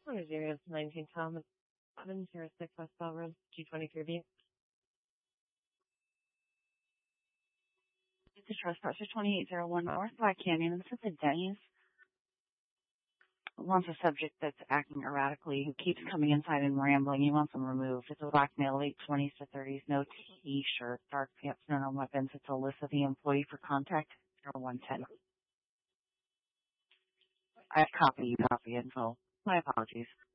Zero 19 Thomas 706 West Bell Road, G23B. It's a trespass 2801 North Black Canyon. This is a Denny's. Wants a subject that's acting erratically, who keeps coming inside and rambling. He wants them removed. It's a black male, late 20s to 30s, no T-shirt, dark pants, no weapons. It's a list of the employee for contact 0110. I have copy info. My apologies.